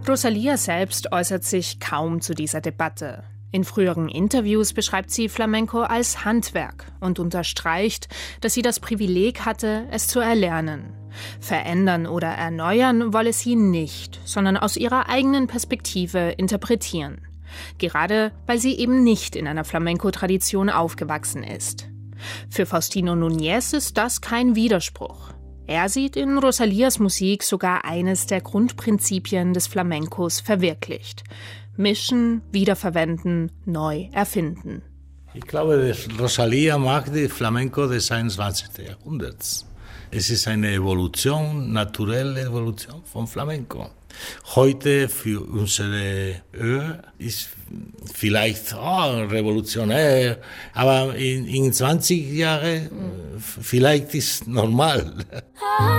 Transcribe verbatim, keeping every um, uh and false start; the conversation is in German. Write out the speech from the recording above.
Rosalía selbst äußert sich kaum zu dieser Debatte. In früheren Interviews beschreibt sie Flamenco als Handwerk und unterstreicht, dass sie das Privileg hatte, es zu erlernen. Verändern oder erneuern wolle sie nicht, sondern aus ihrer eigenen Perspektive interpretieren. Gerade weil sie eben nicht in einer Flamenco-Tradition aufgewachsen ist. Für Faustino Núñez ist das kein Widerspruch. Er sieht in Rosalías Musik sogar eines der Grundprinzipien des Flamencos verwirklicht. Mischen, wiederverwenden, neu erfinden. Ich glaube, Rosalía mag die Flamenco des einundzwanzigsten Jahrhunderts. Es ist eine Evolution, naturelle Evolution vom Flamenco. Heute für unsere Höhe ist vielleicht oh, revolutionär, aber in, in zwanzig Jahren vielleicht ist normal.